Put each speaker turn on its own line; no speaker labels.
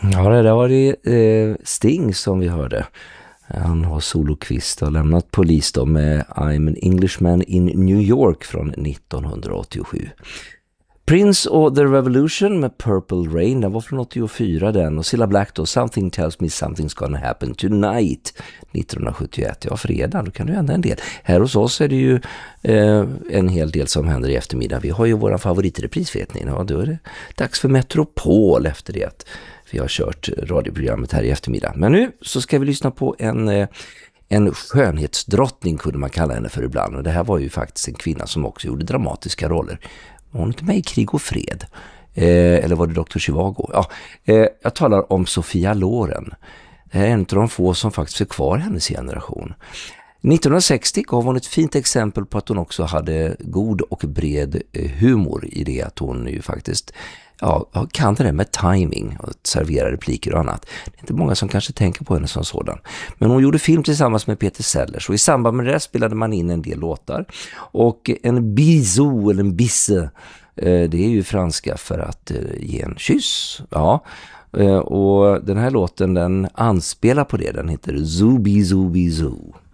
Ja, det där var det Sting som vi hörde. Han har solokvist och lämnat Polis då med I'm an Englishman in New York från 1987. Prince och The Revolution med Purple Rain, den var från 84 den. Och Cilla Black då, Something Tells Me Something's Gonna Happen Tonight 1971. Ja, fredag, då kan det hända en del. Här hos oss är det ju en hel del som händer i eftermiddag. Vi har ju våra favoritrepris, vet ni. Ja, då är det dags för Metropol efter det att vi har kört radioprogrammet här i eftermiddag. Men nu så ska vi lyssna på en skönhetsdrottning kunde man kalla henne för ibland. Och det här var ju faktiskt en kvinna som också gjorde dramatiska roller. Var hon inte med i Krig och fred? Eller var det Dr. Zhivago? Ja, jag talar om Sofia Loren. Det här är en av de få som faktiskt är kvar hennes generation. 1960 gav hon ett fint exempel på att hon också hade god och bred humor i det att hon ju faktiskt kan det där med timing och servera repliker och annat. Det är inte många som kanske tänker på henne som sådan. Men hon gjorde film tillsammans med Peter Sellers och i samband med det spelade man in en del låtar. Och en bisou eller en bisse, det är ju franska för att ge en kyss. Ja. Och den här låten den anspelar på det. Den heter Zoubi Zoubi Zou.